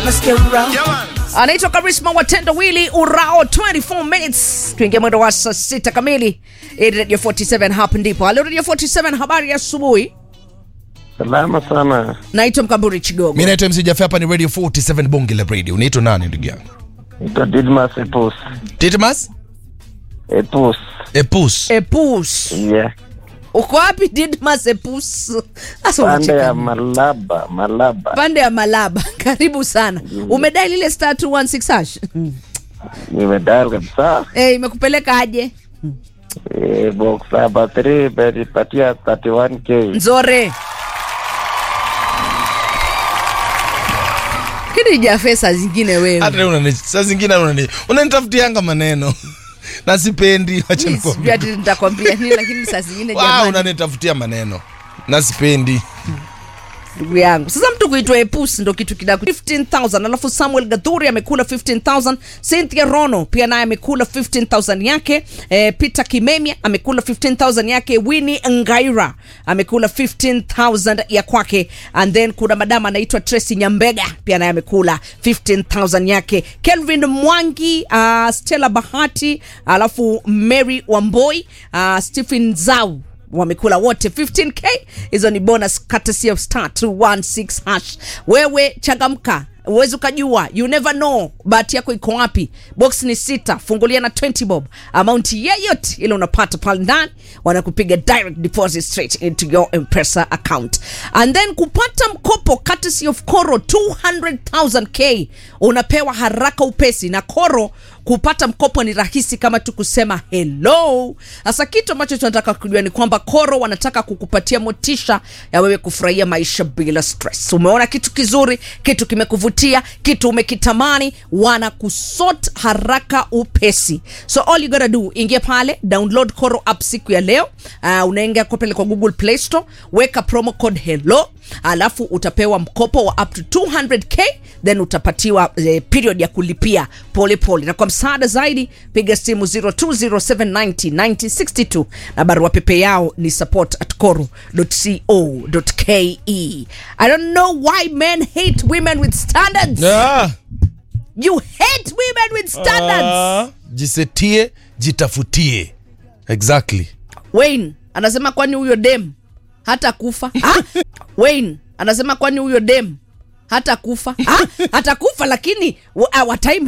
Let's get round. Anaitwa Charisma Watenda Willy Urao 24 minutes. Tuingia mwendo wa saa 6 kamili. Radio 47 hapa ndipo. Hello Radio 47, habari ya asubuhi. Salama sana. Naitwa Mkamburi Chigogo. Mimi naitwa MC Jaffe, hapa ni Radio 47 Bonge la Radio. Unaitwa nani ndugu yangu? Naitwa Didmas Epus. Didmas? Epus. Epus. Epus. Yeah. Uko wapi Didmas Epus? Pande ya Malaba. Pande ya Malaba. Karibu sana. Umedial ile star 216 hash? Nimedial kabisa. Imekupeleka aje? Box number 3 beripatia 31k. Nzore. Kini Jaffe saa zingine wewe. Hata saa zingine unanitafutianga maneno. Na sipendi, acha nikwambie. Yes, nitakwambia nini lakini saa zingine jamani. Unanitafutia maneno. Na sipendi. Ndugu yangu. Sasa mtu kuitwa Epus ndo kitu kidogo. 15,000 alafu Samuel Gadhuri amekula 15,000, Cynthia Rono pia naye amekula 15,000 yake, Peter Kimemia amekula 15,000 yake, Winnie Ngaira amekula 15,000 ya kwake, and then kuna madama anaitwa Tracy Nyambega pia naye amekula 15,000 yake, Kelvin Mwangi, Stella Bahati, alafu Mary Wamboi, Stephen Zau wamekula wote 15k. Hizo ni bonus courtesy of star 216 hash. Wewe changamka, uwezo kujua, you never know bahati yako iko wapi. Box ni 6, fungulia na 20 bob. Amount yeyote ile unapata pale ndani wanakupiga direct deposit straight into your M-Pesa account. And then kupata mkopo courtesy of Koro 200,000k unapewa haraka upesi, na Koro kupata mkopo ni rahisi kama tu kusema hello. Sasa kitu ambacho tunataka kujua ni kwamba Koro wanataka kukupatia motisha ya wewe kufurahia maisha bila stress. Umeona kitu kizuri, kitu kimekuvutia, kitu umekitamani, wana kusort haraka upesi. So all you gotta do, ingia pale, download Koro app siku ya leo. Unaingia kwa Google Play Store, weka promo code hello, alafu utapewa mkopo wa up to 200k, then utapatiwa period ya kulipia pole pole. Na kwa msaada zaidi piga simu 0207909062 na barua pepe yao ni support@koro.co.ke. I don't know why men hate women with standards. You hate women with standards. Jisetie, jitafutie. Exactly. Wayne anasema kwani huyo dem hata kufa? Wayne anasema kwani huyo dem hata kufa? Hata kufa, lakini what time